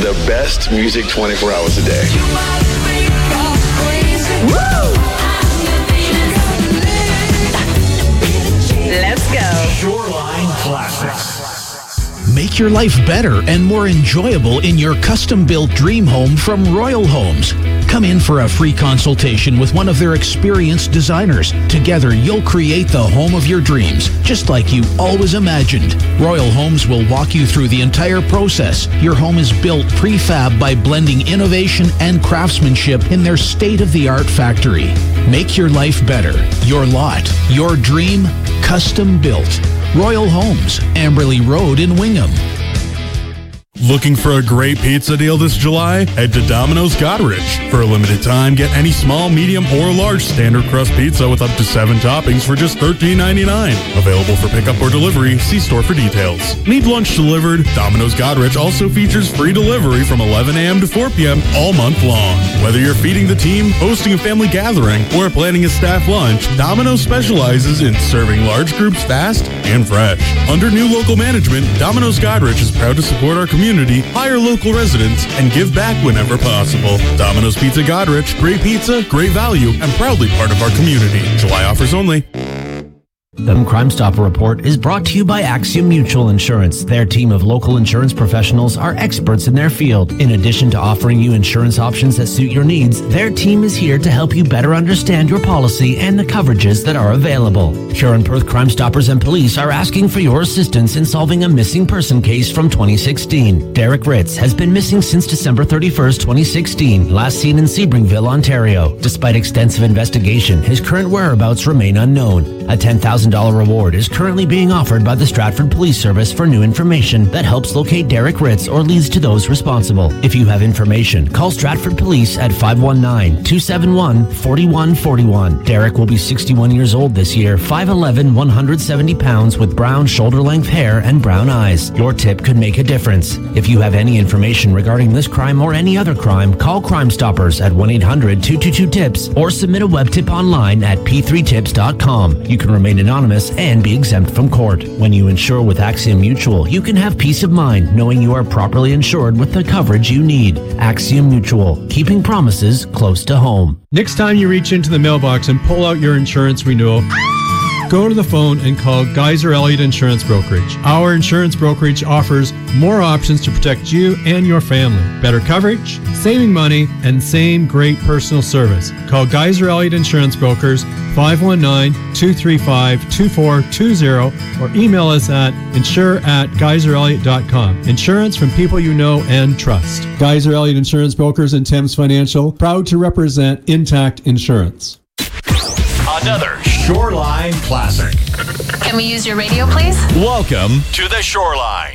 the best music 24 hours a day. Woo! Let's go. Shoreline Classics. Make your life better and more enjoyable in your custom-built dream home from Royal Homes. Come in for a free consultation with one of their experienced designers. Together, you'll create the home of your dreams, just like you always imagined. Royal Homes will walk you through the entire process. Your home is built prefab by blending innovation and craftsmanship in their state-of-the-art factory. Make your life better. Your lot, your dream, custom built. Royal Homes, Amberley Road in Wingham. Looking for a great pizza deal this July? Head to Domino's Goderich. For a limited time, get any small, medium, or large standard crust pizza with up to 7 toppings for just $13.99. Available for pickup or delivery. See store for details. Need lunch delivered? Domino's Goderich also features free delivery from 11 a.m. to 4 p.m. all month long. Whether you're feeding the team, hosting a family gathering, or planning a staff lunch, Domino's specializes in serving large groups fast and fresh. Under new local management, Domino's Goderich is proud to support our community, hire local residents, and give back whenever possible. Domino's Pizza Goderich, great pizza, great value, and proudly part of our community. July offers only. The Crime Stopper Report is brought to you by Axiom Mutual Insurance. Their team of local insurance professionals are experts in their field. In addition to offering you insurance options that suit your needs, their team is here to help you better understand your policy and the coverages that are available. Huron-Perth Crime Stoppers and police are asking for your assistance in solving a missing person case from 2016. Derek Ritz has been missing since December 31st, 2016, last seen in Sebringville, Ontario. Despite extensive investigation, his current whereabouts remain unknown. A $10,000 reward is currently being offered by the Stratford Police Service for new information that helps locate Derek Ritz or leads to those responsible. If you have information, call Stratford Police at 519-271-4141. Derek will be 61 years old this year, 5'11", 170 pounds with brown shoulder-length hair and brown eyes. Your tip could make a difference. If you have any information regarding this crime or any other crime, call Crime Stoppers at 1-800-222-TIPS or submit a web tip online at p3tips.com. You can remain anonymous and be exempt from court. When you insure with Axiom Mutual, you can have peace of mind knowing you are properly insured with the coverage you need. Axiom Mutual, keeping promises close to home. Next time you reach into the mailbox and pull out your insurance renewal, go to the phone and call Geyser Elliott Insurance Brokerage. Our insurance brokerage offers more options to protect you and your family. Better coverage, saving money, and same great personal service. Call Geyser Elliott Insurance Brokers 519-235-2420 or email us at insure@geyserelliott.com. Insurance from people you know and trust. Geyser Elliott Insurance Brokers and Thames Financial, proud to represent Intact Insurance. Another Shoreline Classic. Can we use your radio, please? Welcome to the Shoreline.